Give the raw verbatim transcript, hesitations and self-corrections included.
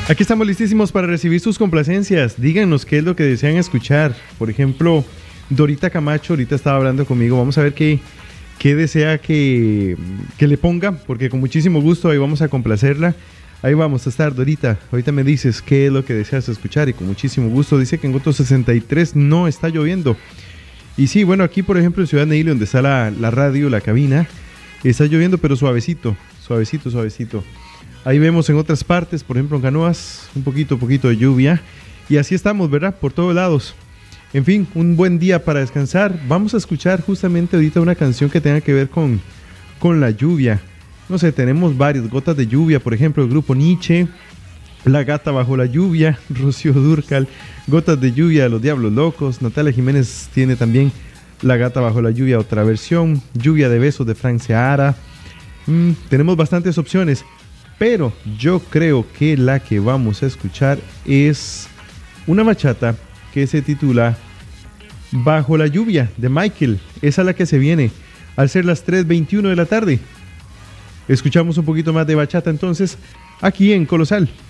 Aquí estamos listísimos para recibir sus complacencias. Díganos qué es lo que desean escuchar. Por ejemplo, Dorita Camacho ahorita estaba hablando conmigo. Vamos a ver qué, qué desea que, que le ponga, porque con muchísimo gusto ahí vamos a complacerla. Ahí vamos a estar, Dorita. Ahorita me dices qué es lo que deseas escuchar y con muchísimo gusto. Dice que en Goto sesenta y tres no está lloviendo. Y sí, bueno, aquí por ejemplo en Ciudad Neily, donde está la, la radio, la cabina, está lloviendo, pero suavecito, suavecito, suavecito. Ahí vemos en otras partes, por ejemplo en Canoas, un poquito, poquito de lluvia. Y así estamos, ¿verdad? Por todos lados. En fin, un buen día para descansar. Vamos a escuchar justamente ahorita una canción que tenga que ver con, con la lluvia. No sé, tenemos varias gotas de lluvia, por ejemplo, el grupo Nietzsche, La Gata Bajo la Lluvia, Rocío Dúrcal, Gotas de Lluvia de los Diablos Locos. Natalia Jiménez tiene también La Gata Bajo la Lluvia, otra versión. Lluvia de Besos de Frank Seara. Mm, tenemos bastantes opciones. Pero yo creo que la que vamos a escuchar es una bachata que se titula Bajo la Lluvia de Michael. Esa es la que se viene al ser las tres veintiuno de la tarde. Escuchamos un poquito más de bachata entonces aquí en Colosal.